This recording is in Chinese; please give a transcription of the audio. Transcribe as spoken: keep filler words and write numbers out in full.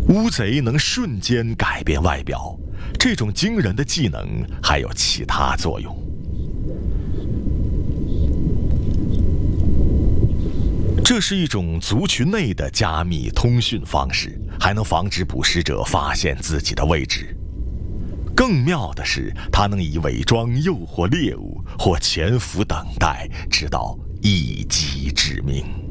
乌贼能瞬间改变外表，这种惊人的技能还有其他作用。这是一种族群内的加密通讯方式，还能防止捕食者发现自己的位置。更妙的是，它能以伪装诱惑猎物或潜伏等待，直到一击致命。